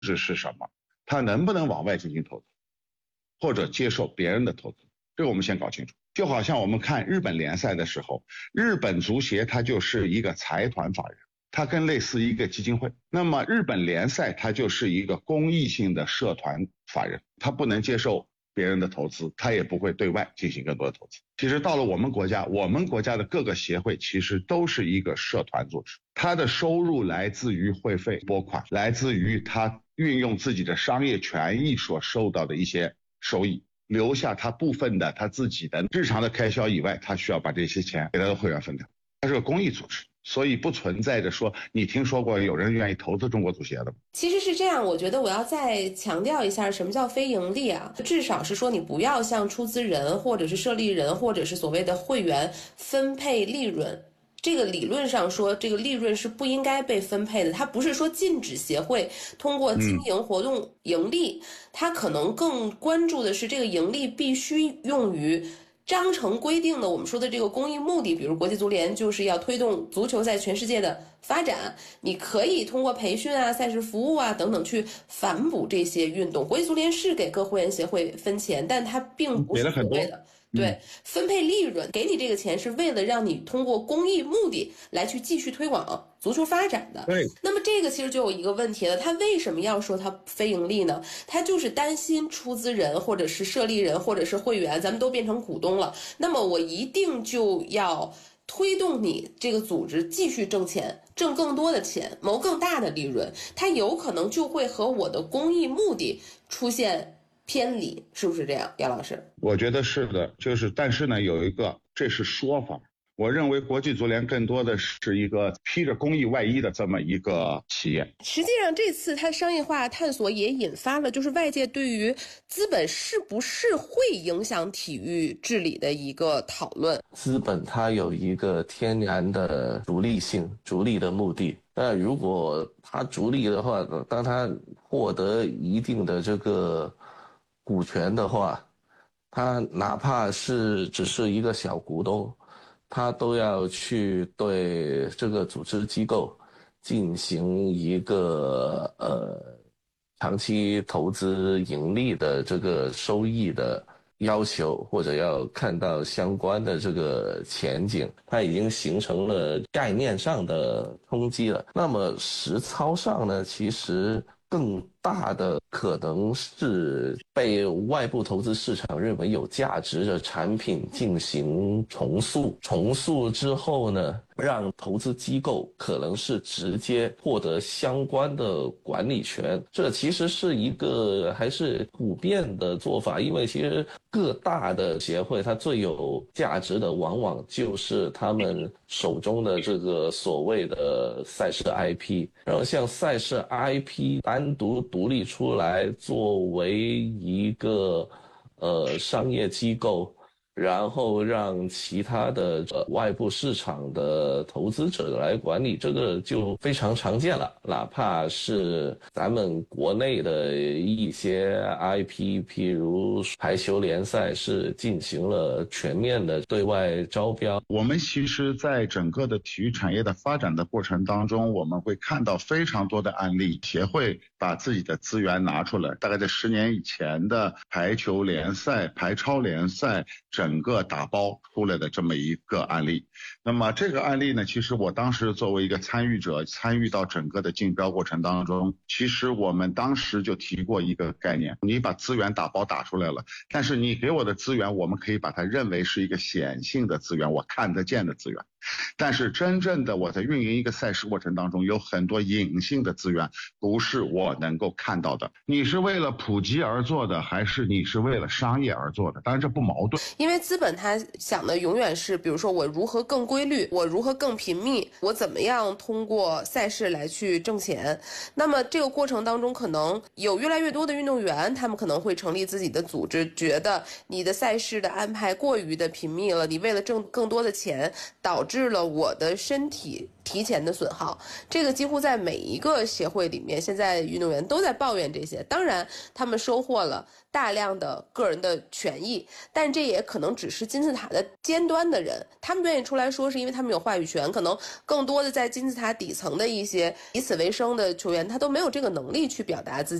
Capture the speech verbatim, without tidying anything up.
质是什么，他能不能往外进行投资，或者接受别人的投资，这个我们先搞清楚。就好像我们看日本联赛的时候，日本足协它就是一个财团法人，它更类似一个基金会。那么日本联赛它就是一个公益性的社团法人，它不能接受别人的投资，它也不会对外进行更多的投资。其实到了我们国家，我们国家的各个协会其实都是一个社团组织，它的收入来自于会费拨款，来自于它运用自己的商业权益所受到的一些收益，留下他部分的他自己的日常的开销以外，他需要把这些钱给他的会员分掉。它是个公益组织，所以不存在着说你听说过有人愿意投资中国足协的吗？ 其实是这样，我觉得我要再强调一下什么叫非盈利啊，至少是说你不要向出资人或者是设立人或者是所谓的会员分配利润。这个理论上说，这个利润是不应该被分配的，它不是说禁止协会通过经营活动盈利，嗯、它可能更关注的是这个盈利必须用于章程规定的我们说的这个公益目的，比如国际足联就是要推动足球在全世界的发展，你可以通过培训啊、赛事服务啊等等去反哺这些运动。国际足联是给各会员协会分钱，但它并不是所谓的对分配利润，给你这个钱是为了让你通过公益目的来去继续推广足球发展的。 对， 那么这个其实就有一个问题了，他为什么要说他非盈利呢？他就是担心出资人或者是设立人或者是会员咱们都变成股东了，那么我一定就要推动你这个组织继续挣钱，挣更多的钱，谋更大的利润，它有可能就会和我的公益目的出现偏离，是不是这样，姚老师？ 我觉得是的，就是但是呢，有一个这是说法，我认为国际足联更多的是一个披着公益外衣的这么一个企业。 实际上这次它商业化探索也引发了就是外界对于资本是不是会影响体育治理的一个讨论。 资本它有一个天然的逐利性，逐利的目的。那如果它逐利的话，当它获得一定的这个股权的话，他哪怕是只是一个小股东，他都要去对这个组织机构进行一个呃长期投资盈利的这个收益的要求，或者要看到相关的这个前景，它已经形成了概念上的冲击了。那么实操上呢，其实更大的可能是被外部投资市场认为有价值的产品进行重塑，重塑之后呢，让投资机构可能是直接获得相关的管理权。这其实是一个还是普遍的做法，因为其实各大的协会它最有价值的往往就是他们手中的这个所谓的赛事 I P， 然后像赛事 I P 单独独立出来作为一个呃商业机构，然后让其他的、呃、外部市场的投资者来管理，这个就非常常见了。哪怕是咱们国内的一些 I P， 譬如排球联赛是进行了全面的对外招标。 我们其实在整个的体育产业的发展的过程当中，我们会看到非常多的案例，协会把自己的资源拿出来，大概在十年以前的排球联赛、排超联赛整个打包出来的这么一个案例。那么这个案例呢，其实我当时作为一个参与者，参与到整个的竞标过程当中，其实我们当时就提过一个概念，你把资源打包打出来了，但是你给我的资源，我们可以把它认为是一个显性的资源，我看得见的资源。但是真正的我在运营一个赛事过程当中，有很多隐性的资源不是我能够看到的。你是为了普及而做的，还是你是为了商业而做的？当然这不矛盾， 因为资本它想的永远是比如说我如何更规律，我如何更频密，我怎么样通过赛事来去挣钱。那么这个过程当中可能有越来越多的运动员，他们可能会成立自己的组织，觉得你的赛事的安排过于的频密了，你为了挣更多的钱，导致致了我的身体提前的损耗。这个几乎在每一个协会里面，现在运动员都在抱怨这些。当然他们收获了大量的个人的权益，但这也可能只是金字塔的尖端的人，他们愿意出来说是因为他们有话语权，可能更多的在金字塔底层的一些以此为生的球员，他都没有这个能力去表达自己。